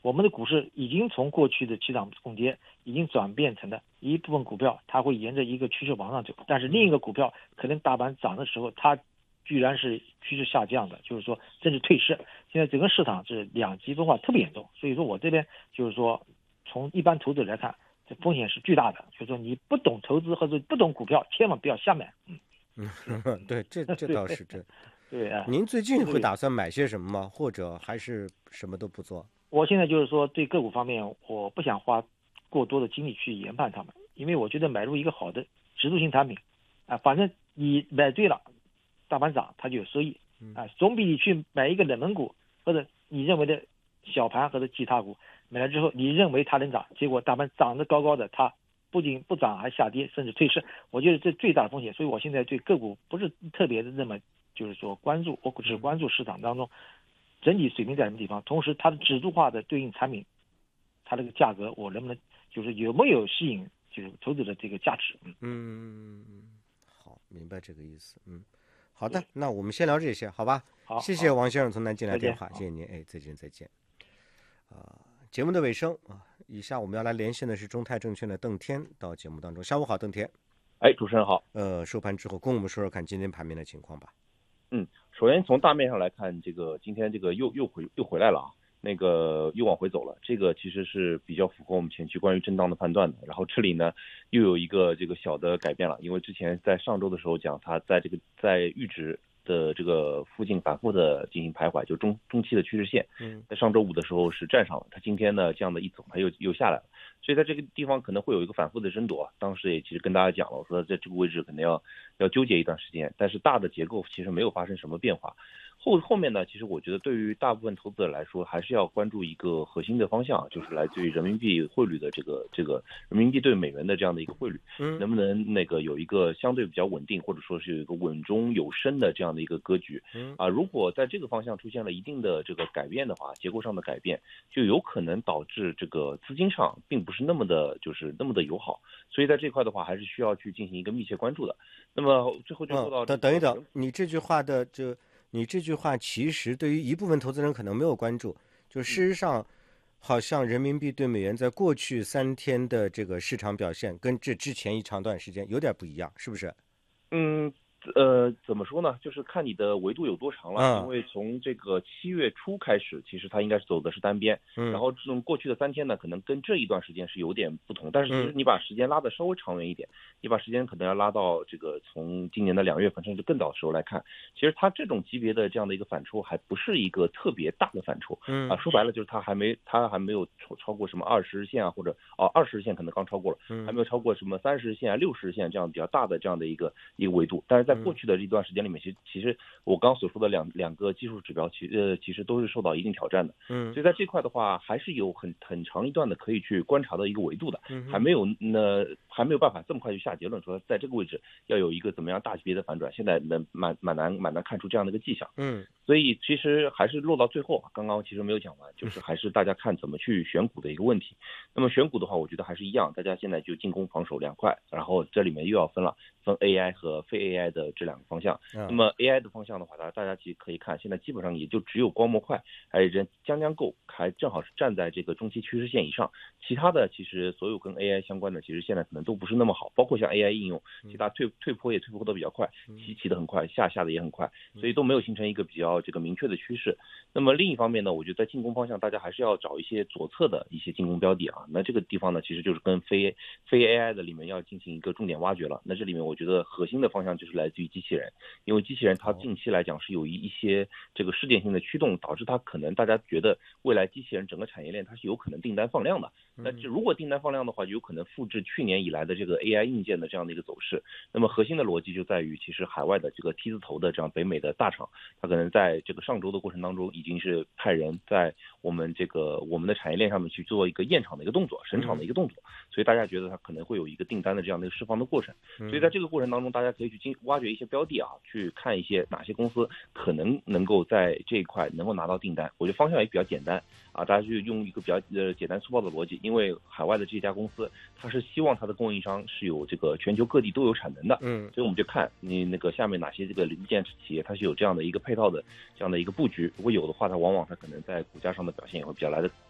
我们的股市已经从过去的起涨空间已经转变成了一部分股票它会沿着一个趋势往上走，但是另一个股票可能大盘涨的时候它居然是趋势下降的，就是说甚至退市。现在整个市场是两极分化特别严重，所以说我这边就是说从一般投资者来看，这风险是巨大的，就是说你不懂投资或者不懂股票，千万不要瞎买。 对，这倒是真。 对啊。 您最近会打算买些什么吗？或者还是什么都不做？ 我现在就是说对个股方面，我不想花过多的精力去研判它们，因为我觉得买入一个好的指数型产品，反正你买对了，大盘涨它就有收益，总比你去买一个冷门股或者你认为的小盘或者其他股，买了之后你认为它能涨，结果大盘涨得高高的，它不仅不涨还下跌甚至退市，我觉得这最大的风险。所以我现在对个股不是特别的那么就是说关注，我只关注市场当中整体水平在什么地方，同时它的指数化的对应产品，它这个价格我能不能就是有没有吸引就是投资的这个价值。 好，明白这个意思。好的，那我们先聊这些，好吧？ 好， 谢谢王先生从南京来电话， 再见。 谢谢您，再见再见。节目的尾声以下我们要来连线的是中泰证券的邓天到节目当中。下午好，邓天。 主持人好。 收盘之后跟我们说说看今天盘面的情况吧。 首先从大面上来看，这个今天这个又回来了啊，那个又往回走了，这个其实是比较符合我们前期关于震荡的判断的。然后这里呢又有一个这个小的改变了，因为之前在上周的时候讲它在阈值的这个附近反复的进行徘徊，就中期的趋势线，在上周五的时候是站上了，它今天呢这样的一走，它又下来了，所以在这个地方可能会有一个反复的争夺。当时也其实跟大家讲了，我说在这个位置可能要纠结一段时间，但是大的结构其实没有发生什么变化。后面呢，其实我觉得对于大部分投资者来说，还是要关注一个核心的方向，就是来自于人民币汇率的这个人民币对美元的这样的一个汇率，能不能那个有一个相对比较稳定，或者说是有一个稳中有升的这样的一个格局。如果在这个方向出现了一定的这个改变的话，结构上的改变，就有可能导致这个资金上并不是那么的友好，所以在这块的话，还是需要去进行一个密切关注的。那么最后就说到等一等，你这句话其实对于一部分投资人可能没有关注，就事实上，好像人民币对美元在过去3天的这个市场表现跟这之前一长段时间有点不一样，是不是？ 怎么说呢？就是看你的维度有多长了。因为从这个7月初开始，其实它应该是走的是单边，然后这种过去的3天呢，可能跟这一段时间是有点不同。但是其实你把时间拉得稍微长远一点，你把时间可能要拉到这个从今年的2月份甚至更早的时候来看，其实它这种级别的这样的一个反抽还不是一个特别大的反抽。说白了就是它还没有超过什么20日线啊，或者20日线可能刚超过了，还没有超过什么30日线啊、60日线这样比较大的这样的一个维度。但是在过去的这段时间里面，其实我刚所说的两个技术指标其实都是受到一定挑战的。所以在这块的话，还是有很长一段的可以去观察的一个维度的，还没有办法这么快就下结论说在这个位置要有一个怎么样大级别的反转，现在蛮难看出这样的一个迹象。所以其实还是落到最后，刚刚其实没有讲完，就是还是大家看怎么去选股的一个问题。那么选股的话，我觉得还是一样，大家现在就进攻防守2块，然后这里面又要分 AI 和非 AI 的这2个方向。那么 AI 的方向的话，大家其实可以看，现在基本上也就只有光模块还有将够，还正好是站在这个中期趋势线以上，其他的其实所有跟 AI 相关的，其实现在可能都不是那么好，包括像 AI 应用，其他退坡也退坡的比较快，起的很快，下的也很快，所以都没有形成一个比较这个明确的趋势。那么另一方面呢，我觉得在进攻方向，大家还是要找一些左侧的一些进攻标的啊。那这个地方呢，其实就是跟非 AI 的里面要进行一个重点挖掘了。那这里面我觉得核心的方向就是来自于机器人，因为机器人它近期来讲是有一些这个事件性的驱动，导致它可能大家觉得未来机器人整个产业链它是有可能订单放量的。那如果订单放量的话，就有可能复制去年以来的这个 AI 硬件的这样的一个走势。那么核心的逻辑就在于，其实海外的这个 T 字头的这样北美的大厂，它可能在这个上周的过程当中，已经是派人在我们的产业链上面去做一个验厂的一个动作，审厂的一个动作，所以大家觉得它可能会有一个订单的这样的一个释放的过程。所以在这个过程当中，大家可以去挖掘一些标的啊，去看一些哪些公司可能够在这一块能够拿到订单。我觉得方向也比较简单啊，大家就用一个比较简单粗暴的逻辑，因为海外的这家公司，它是希望它的供应商是有这个全球各地都有产能的，所以我们就看你那个下面哪些这个零件企业它是有这样的一个配套的这样的一个布局，如果有的话，它往往它可能在股价上的表现也会比较来的